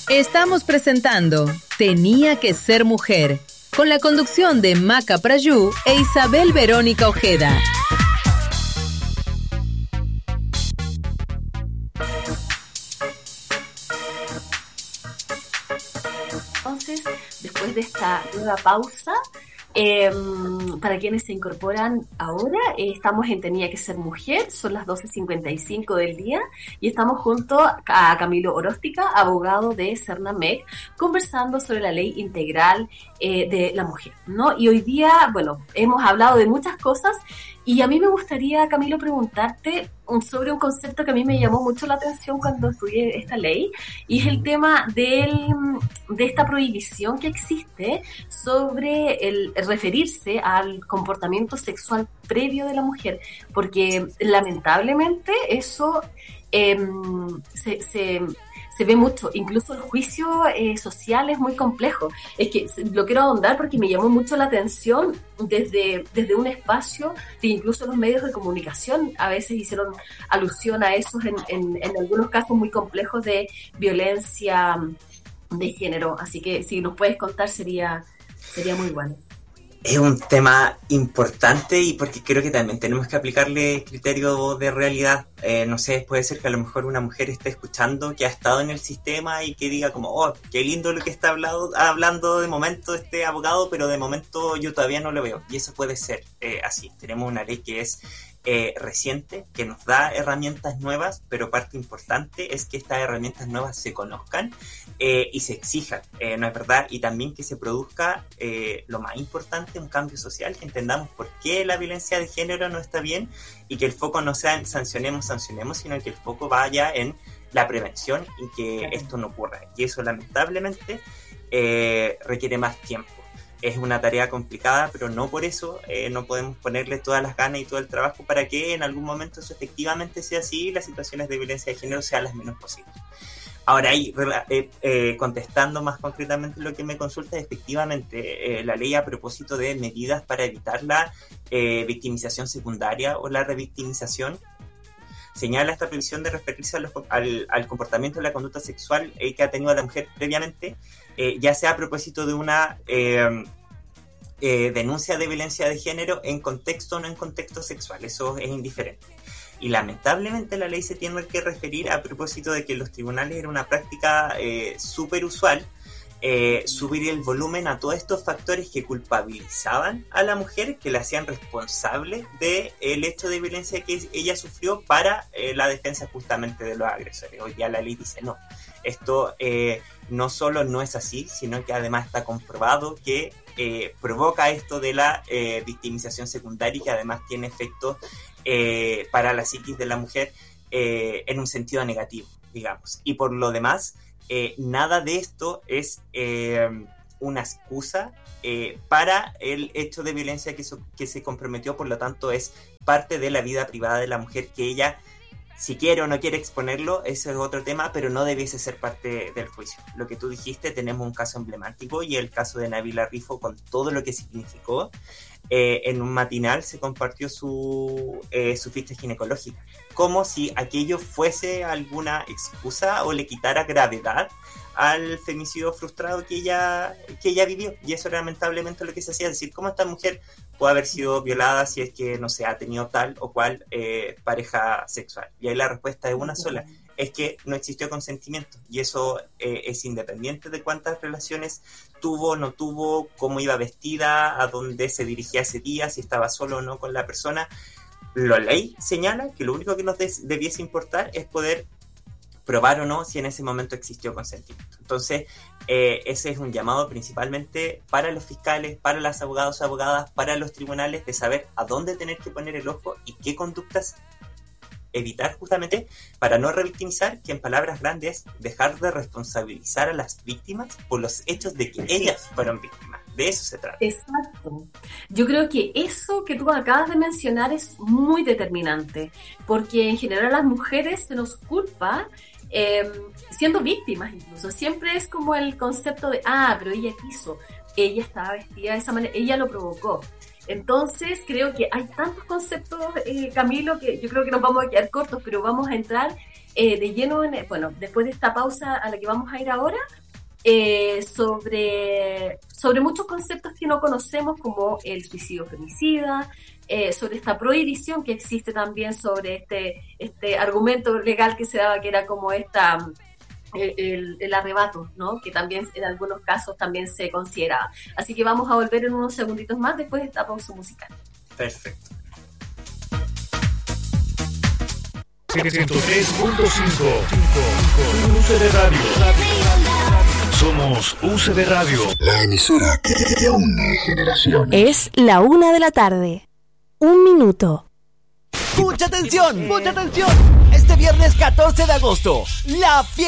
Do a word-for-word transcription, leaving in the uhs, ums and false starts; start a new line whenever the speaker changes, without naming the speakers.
Estamos presentando Tenía que ser mujer, con la conducción de Maca Prayú e Isabel Verónica Ojeda.
Entonces, después de esta nueva pausa, eh, para quienes se incorporan ahora, eh, estamos en Tenía que ser mujer, son las doce cincuenta y cinco del día y estamos junto a Camilo Oróstica, abogado de Cernamec, conversando sobre la ley integral eh, de la mujer, ¿no? Y hoy día, bueno, hemos hablado de muchas cosas y a mí me gustaría, Camilo, preguntarte sobre un concepto que a mí me llamó mucho la atención cuando estudié esta ley, y es el tema del, de esta prohibición que existe sobre el referirse al comportamiento sexual previo de la mujer, porque lamentablemente eso eh, se... se se ve mucho, incluso el juicio eh, social es muy complejo. Es que lo quiero ahondar porque me llamó mucho la atención desde, desde un espacio de incluso los medios de comunicación a veces hicieron alusión a eso en, en, en algunos casos muy complejos de violencia de género. Así que si nos puedes contar sería, sería muy bueno.
Es un tema importante y porque creo que también tenemos que aplicarle criterio de realidad. Eh, no sé, puede ser que a lo mejor una mujer esté escuchando que ha estado en el sistema y que diga como, oh, qué lindo lo que está hablando, hablando de momento este abogado, pero de momento yo todavía no lo veo. Y eso puede ser eh, así. Tenemos una ley que es eh, reciente, que nos da herramientas nuevas, pero parte importante es que estas herramientas nuevas se conozcan eh, y se exijan, eh, ¿no es verdad? Y también que se produzca, eh, lo más importante, un cambio social, que entendamos por qué la violencia de género no está bien y que el foco no sea en sancionemos, sancionemos, sino que el foco vaya en la prevención y que esto no ocurra. Y eso lamentablemente eh, requiere más tiempo. Es una tarea complicada, pero no por eso eh, no podemos ponerle todas las ganas y todo el trabajo para que en algún momento eso efectivamente sea así y las situaciones de violencia de género sean las menos posibles. Ahora, ahí, eh, eh, contestando más concretamente lo que me consulta, efectivamente, eh, la ley a propósito de medidas para evitar la eh, victimización secundaria o la revictimización, señala esta previsión de referirse a los, al, al comportamiento de la conducta sexual eh, que ha tenido la mujer previamente, eh, ya sea a propósito de una eh, eh, denuncia de violencia de género en contexto o no en contexto sexual. Eso es indiferente. Y lamentablemente la ley se tiene que referir a propósito de que en los tribunales era una práctica eh, súper usual eh, subir el volumen a todos estos factores que culpabilizaban a la mujer, que la hacían responsable del hecho de violencia que ella sufrió para eh, la defensa justamente de los agresores. Hoy ya la ley dice no, esto eh, no solo no es así, sino que además está comprobado que eh, provoca esto de la eh, victimización secundaria y que además tiene efectos eh, para la psiquis de la mujer eh, en un sentido negativo, digamos. Y por lo demás, eh, nada de esto es eh, una excusa eh, para el hecho de violencia que, so, que se comprometió, por lo tanto es parte de la vida privada de la mujer que ella, si quiere o no quiere exponerlo, ese es otro tema, pero no debiese ser parte del juicio. Lo que tú dijiste, tenemos un caso emblemático y el caso de Nabila Rifo con todo lo que significó. Eh, en un matinal se compartió su, eh, su ficha ginecológica, como si aquello fuese alguna excusa o le quitara gravedad al femicidio frustrado que ella, que ella vivió. Y eso era lamentablemente lo que se hacía, es decir, cómo esta mujer puede haber sido violada si es que, no sé, ha tenido tal o cual eh, pareja sexual. Y ahí la respuesta es una sola, es que no existió consentimiento, y eso eh, es independiente de cuántas relaciones tuvo, no tuvo, cómo iba vestida, a dónde se dirigía ese día, si estaba solo o no con la persona. La ley señala que lo único que nos des, debiese importar es poder probar o no si en ese momento existió consentimiento. Entonces, eh, ese es un llamado principalmente para los fiscales, para las abogados o abogadas, para los tribunales, de saber a dónde tener que poner el ojo y qué conductas evitar, justamente para no revictimizar, que en palabras grandes dejar de responsabilizar a las víctimas por los hechos de que ellas fueron víctimas. De eso se trata.
Exacto. Yo creo que eso que tú acabas de mencionar es muy determinante, porque en general a las mujeres se nos culpa eh, siendo víctimas incluso. Siempre es como el concepto de, ah, pero ella quiso, ella estaba vestida de esa manera, ella lo provocó. Entonces creo que hay tantos conceptos, eh, Camilo, que yo creo que nos vamos a quedar cortos, pero vamos a entrar eh, de lleno, en, bueno, después de esta pausa a la que vamos a ir ahora, eh, sobre, sobre muchos conceptos que no conocemos, como el suicidio femicida, eh, sobre esta prohibición que existe también sobre este, este argumento legal que se daba, que era como esta... El, el arrebato, ¿no? Que también en algunos casos también se consideraba. Así que vamos a volver en unos segunditos más después de esta pausa musical.
Perfecto.
ciento tres punto cinco U C B Radio. Somos U C B Radio,
la emisora que une generaciones.
Es la una de la tarde. Un minuto.
¡Mucha atención! ¡Mucha atención! Este viernes catorce de agosto, la fiesta